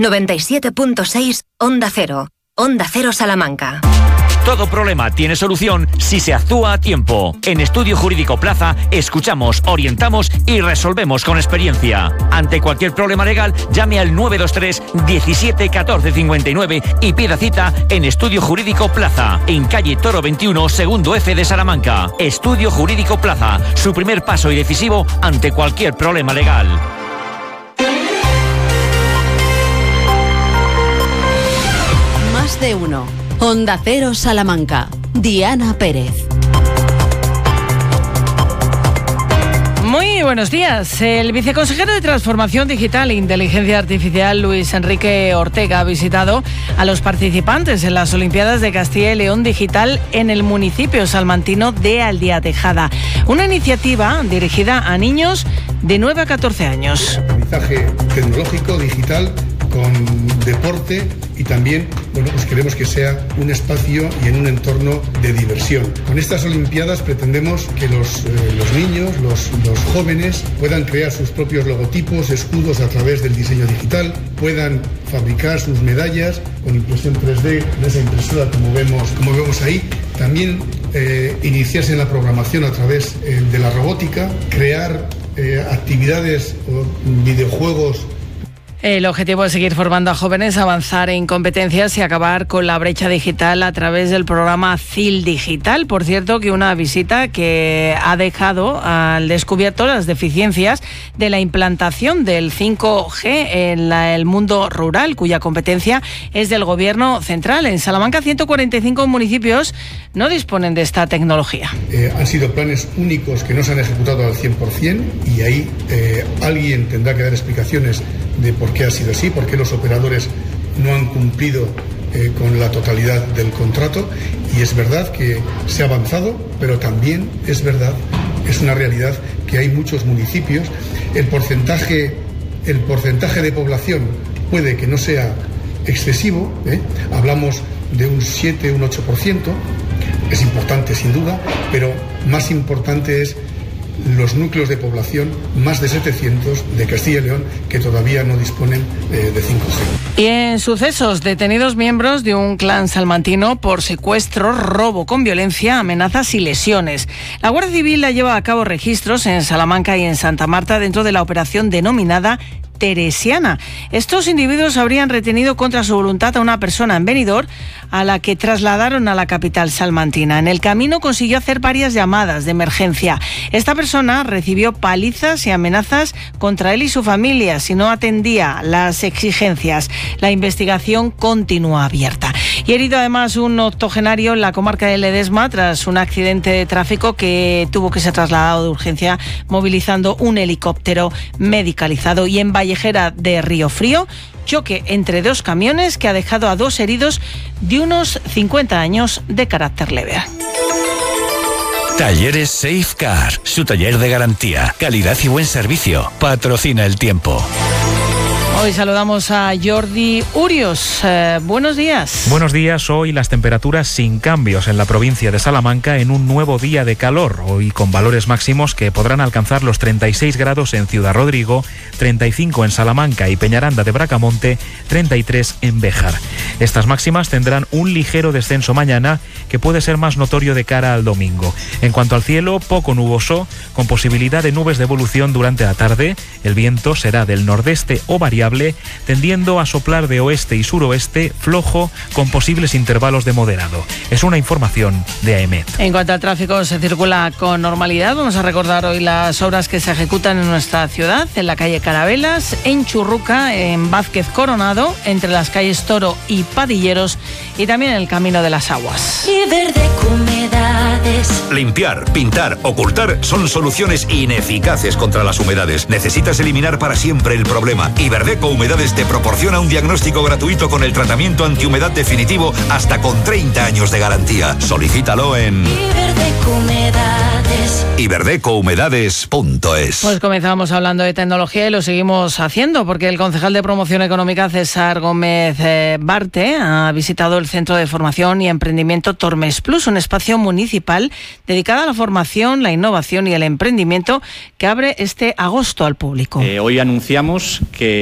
97.6 Onda Cero. Onda Cero Salamanca. Todo problema tiene solución si se actúa a tiempo. En Estudio Jurídico Plaza escuchamos, orientamos y resolvemos con experiencia. Ante cualquier problema legal, llame al 923 17 14 59 y pida cita en Estudio Jurídico Plaza, en calle Toro 21, segundo F de Salamanca. Estudio Jurídico Plaza, su primer paso y decisivo ante cualquier problema legal. Más de uno. Onda Cero Salamanca. Diana Pérez. Muy buenos días. El viceconsejero de Transformación Digital e Inteligencia Artificial, Luis Enrique Ortega, ha visitado a los participantes en las Olimpiadas de Castilla y León Digital en el municipio salmantino de Aldeatejada. Una iniciativa dirigida a niños de 9 a 14 años. Aprendizaje tecnológico, digital, con deporte y también, pues queremos que sea un espacio y en un entorno de diversión. Con estas Olimpiadas pretendemos que los niños, los jóvenes puedan crear sus propios logotipos, escudos a través del diseño digital, puedan fabricar sus medallas con impresión 3D, en esa impresora como vemos ahí. También iniciarse en la programación a través de la robótica, crear actividades o videojuegos. El objetivo es seguir formando a jóvenes, avanzar en competencias y acabar con la brecha digital a través del programa CIL Digital. Por cierto, que una visita que ha dejado al descubierto las deficiencias de la implantación del 5G en el mundo rural, cuya competencia es del Gobierno central. En Salamanca, 145 municipios no disponen de esta tecnología. Han sido planes únicos que no se han ejecutado al 100% y ahí alguien tendrá que dar explicaciones de por qué ha sido así, por qué los operadores no han cumplido con la totalidad del contrato. Y es verdad que se ha avanzado, pero también es verdad, es una realidad que hay muchos municipios. El porcentaje de población puede que no sea excesivo, hablamos de un 7, un 8%, es importante sin duda, pero más importante es los núcleos de población, más de 700 de Castilla y León, que todavía no disponen de 5G. Y en sucesos, detenidos miembros de un clan salmantino por secuestro, robo con violencia, amenazas y lesiones. La Guardia Civil ha llevado a cabo registros en Salamanca y en Santa Marta dentro de la operación denominada Teresiana. Estos individuos habrían retenido contra su voluntad a una persona en Benidorm, a la que trasladaron a la capital salmantina. En el camino consiguió hacer varias llamadas de emergencia. Esta persona recibió palizas y amenazas contra él y su familia si no atendía las exigencias. La investigación continúa abierta. Y herido además un octogenario en la comarca de Ledesma tras un accidente de tráfico que tuvo que ser trasladado de urgencia movilizando un helicóptero medicalizado. Y en Vallejera de Río Frío, choque entre dos camiones que ha dejado a dos heridos de unos 50 años de carácter leve. Talleres Safecar, su taller de garantía, calidad y buen servicio. Patrocina el tiempo. Hoy saludamos a Jordi Urios. Buenos días. Buenos días. Hoy las temperaturas sin cambios en la provincia de Salamanca en un nuevo día de calor. Hoy con valores máximos que podrán alcanzar los 36 grados en Ciudad Rodrigo, 35 en Salamanca y Peñaranda de Bracamonte, 33 en Béjar. Estas máximas tendrán un ligero descenso mañana que puede ser más notorio de cara al domingo. En cuanto al cielo, poco nuboso, con posibilidad de nubes de evolución durante la tarde. El viento será del nordeste o variable, tendiendo a soplar de oeste y suroeste flojo con posibles intervalos de moderado. Es una información de AEMET. En cuanto al tráfico, se circula con normalidad. Vamos a recordar hoy las obras que se ejecutan en nuestra ciudad, en la calle Carabelas, en Churruca, en Vázquez Coronado, entre las calles Toro y Padilleros y también en el Camino de las Aguas. Iberdeco Humedades. Limpiar, pintar, ocultar son soluciones ineficaces contra las humedades. Necesitas eliminar para siempre el problema. Iberdeco Humedades te proporciona un diagnóstico gratuito con el tratamiento antihumedad definitivo hasta con 30 años de garantía. Solicítalo en iberdecouhumedades.es. Pues comenzamos hablando de tecnología y lo seguimos haciendo porque el concejal de Promoción Económica, César Gómez Barte, ha visitado el Centro de Formación y Emprendimiento Tormes Plus, un espacio municipal dedicado a la formación, la innovación y el emprendimiento que abre este agosto al público. Hoy anunciamos que